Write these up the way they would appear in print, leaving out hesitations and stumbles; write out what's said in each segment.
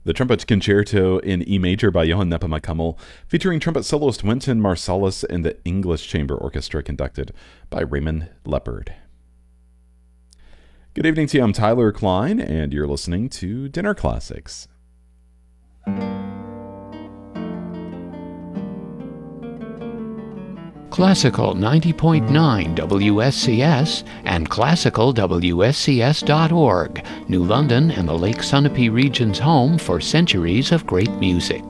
The Trumpet Concerto in E major by Johann Nepomuk Hummel, featuring trumpet soloist Wynton Marsalis and the English Chamber Orchestra, conducted by Raymond Leppard. Good evening to you. I'm Tyler Klein, and you're listening to Dinner Classics. Classical 90.9 WSCS and classicalwscs.org, New London and the Lake Sunapee region's home for centuries of great music.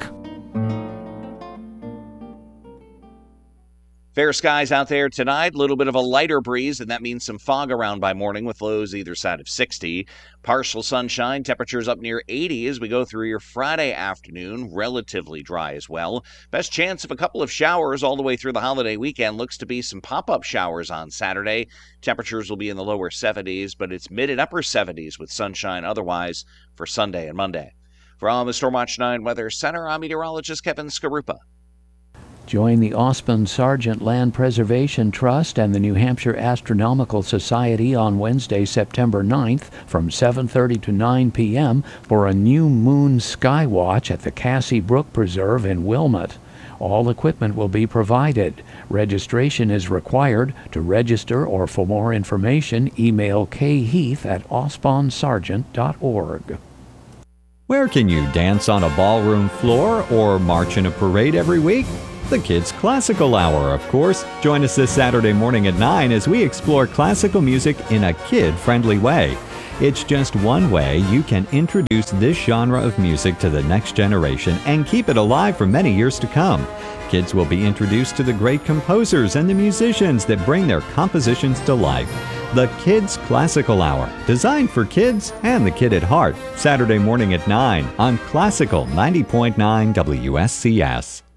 Fair skies out there tonight, a little bit of a lighter breeze, and that means some fog around by morning with lows either side of 60. Partial sunshine, temperatures up near 80 as we go through your Friday afternoon, relatively dry as well. Best chance of a couple of showers all the way through the holiday weekend. Looks to be some pop-up showers on Saturday. Temperatures will be in the lower 70s, but it's mid and upper 70s with sunshine otherwise for Sunday and Monday. From the Stormwatch 9 Weather Center, I'm meteorologist Kevin Skarupa. Join the Osmond Sargent Land Preservation Trust and the New Hampshire Astronomical Society on Wednesday, September 9th from 7:30 to 9 p.m. for a new moon sky watch at the Cassie Brook Preserve in Wilmot. All equipment will be provided. Registration is required. To register or for more information, email kheath@osmondsargent.org. Where can you dance on a ballroom floor or march in a parade every week? The Kids Classical Hour, of course. Join us this Saturday morning at 9 as we explore classical music in a kid-friendly way. It's just one way you can introduce this genre of music to the next generation and keep it alive for many years to come. Kids will be introduced to the great composers and the musicians that bring their compositions to life. The Kids Classical Hour, designed for kids and the kid at heart. Saturday morning at 9 on Classical 90.9 WSCS.